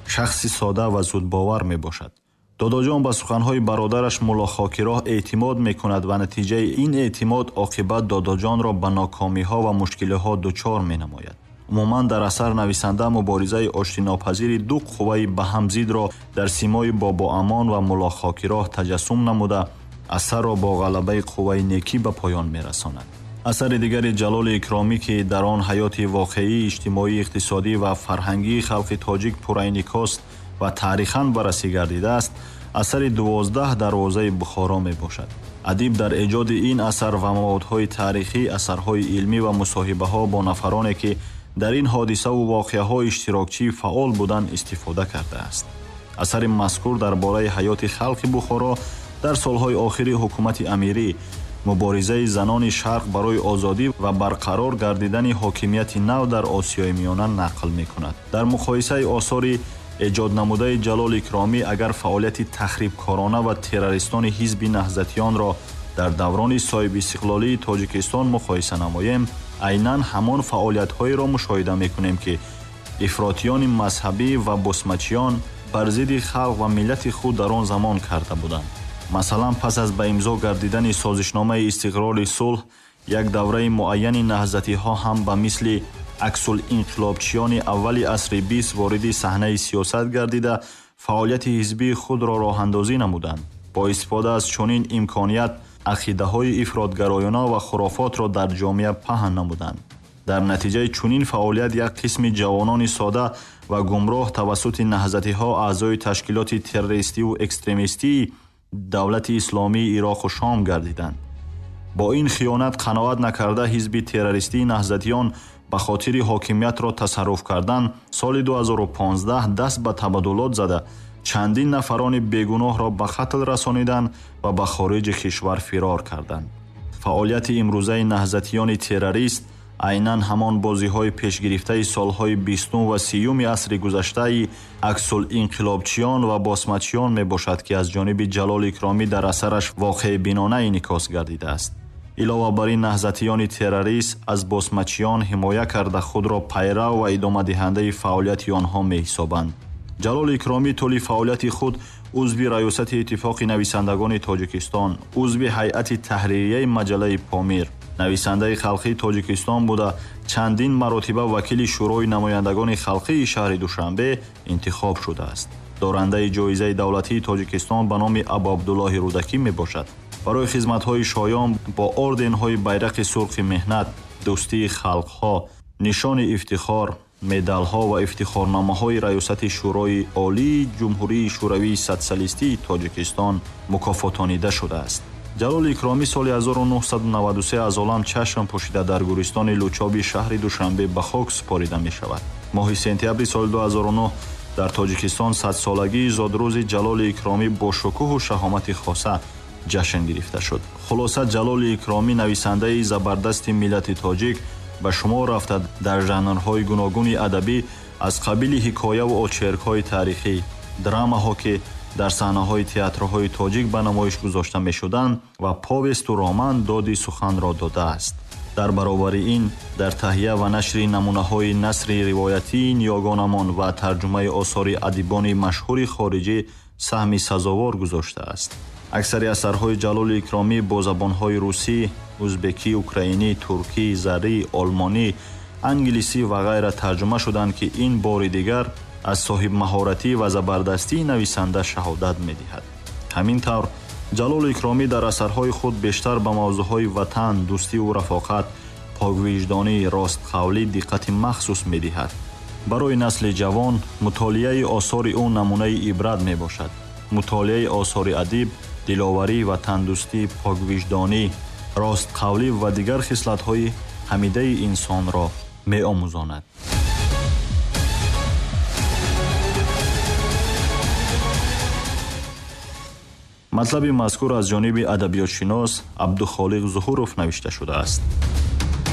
шахси сода ва зудбовар мебошад. додоҷон ба суханҳои бародараш мулло хокироҳ эътимод мекунад ва натиҷаи ин эътимод оқибат додоҷонро ба нокомиҳо ва мушкилиҳо дучор менамояд. умуман дар асар нависанда муборизаи оштинопазири ду қувваи ба ҳам зидро дар симои бобо амон ва мулло хокироҳ таҷассум намуда асарро бо ғалабаи қувваи некӣ ба поён мерасонад. асари дигари ҷалоли икромӣ ки дар он ҳаёти воқеӣ, иҷтимоӣ, иқтисодӣ ва фарҳангии халқи тоҷик пурраинъикос ва таърихан баррасӣ гардидааст, асари 12 дарвозаи Бухоро мебошад. адиб дар эҷоди ин асар ва маводҳои таърихӣ, асарҳои илмӣ ва мусоҳибаҳо бо нафароне ки дар ин ҳодисаву воқеаҳои иштирокчӣ фаъол буданд истифода кардааст. асари мазкур дар бораи ҳаёти халқи Бухоро дар солҳои охири ҳукумати амирӣ, муборизаи занони шарқ барои озодӣ ва барқарор гардидани ҳокимияти нав дар Осиёи Миёна нақл мекунад. дар муқоисаи осори эҷоднамудаи Ҷалол Икромӣ агар фаъолияти тахрибкорона ва террористони ҳизби наҳзатиёнро дар даврони соҳибистиқлолии Тоҷикистон муқоиса намоем, айнан ҳамон фаъолиятҳоеро мушоҳида мекунем ки ифротиёни мазҳабӣ ва босмачиён бар зидди халқ ва миллати худ дар он замон карда буданд. масалан, пас аз ба имзо гардидани созишномаи истиқрори сулҳ, як давраи муайяни наҳзатиҳо ҳам ба мисли аксулинқилобчиёни аввали асри 20 вориди саҳнаи сиёсат гардида фаъолияти ҳизбии худро роҳандозӣ намуданд. бо истифода аз чунин имконият ақидаҳои ифротгароёна ва хурофотро дар ҷомеа паҳн намуданд. дар натиҷаи чунин фаъолият як қисми ҷавонони сода ва гумроҳ тавассути наҳзатиҳо аъзои ташкилоти террористиву экстремистии давлати исломии Ироқу Шом гардиданд. бо ин хиёнат қаноат накарда ҳизби террористии наҳзатиён ба хотири ҳокимиятро тасарруф кардан соли 2015 даст ба табаддулот зада чандин нафарони бегуноҳро ба қатл расониданд ва ба хориҷи кишвар фирор карданд. фаъолияти имрӯзаи наҳзатиёни террорист айнан ҳамон бозиҳои пешгирифтаи солҳои 20 ва 30 асри гузаштаи аксулинқилобчиён ва босмачиён мебошад ки аз ҷониби Ҷалол Икромӣ дар асараш воқеъбинона инъикос гардидааст. илова бар ин наҳзатиёни террорист аз босмачиён ҳимоя карда худро пайрав ва идомадиҳандаи фаъолияти онҳо меҳисобанд. Ҷалол Икромӣ тӯли фаъолияти худ узви раёсати Иттифоқи нависандагони Тоҷикистон, узви ҳайати таҳририяи маҷаллаи Помир, нависандаи халқии Тоҷикистон буда чандин маротиба вакили шӯрои намояндагони халқии шаҳри Душанбе интихоб шудааст. дорандаи ҷоизаи давлатии Тоҷикистон ба номи Абу Абдуллоҳи Рудакӣ мебошад. барои хизматҳои шоён бо орденҳои байрақи сурхи меҳнат, дӯстии халқҳо, нишони ифтихор, медалҳо ва ифтихорномаҳои раёсати шӯрои олии ҷумҳурии шӯравии социалистии Тоҷикистон мукофотонида шудааст. Ҷалол Икромӣ соли 1993 аз олам чашм пӯшида дар гӯристони Лучоби шаҳри Душанбе ба хок супорида мешавад. моҳи сентябри соли 2009 дар Тоҷикистон 100-солагии зодрӯзи Ҷалоли Икромӣ бо шукӯҳу шаҳомати хоса ҷашн гирифта шуд. хулоса, Ҷалоли Икромӣ нависандаи забардасти миллати тоҷик ба шумор рафта дар жанрҳои гуногуни адабӣ аз қабили ҳикояву очеркҳои таърихӣ, драмаҳо ки дар саҳнаҳои театрҳои тоҷик ба намоиш гузошта мешуданд ва повесту роман доди суханро додааст. дар баробари ин дар таҳия ва нашри намунаҳои насри ривоятии ниёгонамон ва тарҷумаи осори адибони машҳури хориҷӣ саҳми сазовор гузоштааст. аксари асарҳои Ҷалоли Икромӣ бо забонҳои русӣ, ӯзбекӣ, украинӣ, туркӣ, зарӣ, олмонӣ, англисӣ ва ғайра тарҷума шуданд ки ин бори дигар аз соҳибмаҳоратӣ ва забардастии нависанда шаҳодат медиҳад. ҳамин тавр Ҷалол Икромӣ дар асарҳои худ бештар ба мавзӯъҳои ватан, дӯстиву рафоқат, поквиҷдонӣ, ростқавлӣ диққати махсус медиҳад. барои насли ҷавон мутолиаи осори ӯ намунаи ибрат мебошад. мутолиаи осори адиб диловарӣ, ватандӯстӣ, поквиҷдонӣ, ростқавлӣ ва дигар хислатҳои ҳамидаи инсонро меомӯзонад. матлаби мазкур аз ҷониби адабиётшинос Абдухолиқ Зуҳуров навишта шудааст.